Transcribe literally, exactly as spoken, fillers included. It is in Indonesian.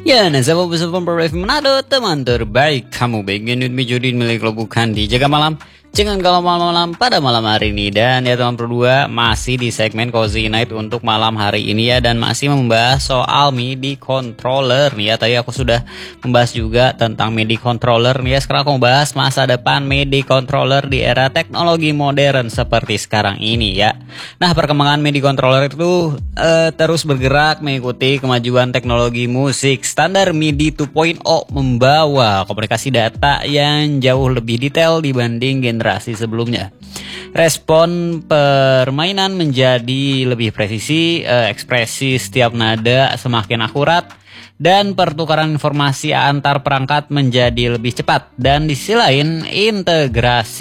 Ya, nasabah bersama Manado, teman terbaik kamu bagian Udmi Judin milik lo bukan di Jaga Malam. Jangan kalau malam-malam pada malam hari ini. Dan ya teman berdua, masih di segmen Cozy Night untuk malam hari ini ya. Dan masih membahas soal MIDI controller nih ya. Tadi aku sudah membahas juga tentang MIDI controller nih ya. Sekarang aku membahas masa depan MIDI controller di era teknologi modern seperti sekarang ini ya. Nah, perkembangan MIDI controller itu uh, terus bergerak mengikuti kemajuan teknologi musik. Standar MIDI dua titik nol membawa komunikasi data yang jauh lebih detail dibanding generasi sebelumnya. Respon permainan menjadi lebih presisi, eh, ekspresi setiap nada semakin akurat, dan pertukaran informasi antar perangkat menjadi lebih cepat. Dan di sisi lain, integrasi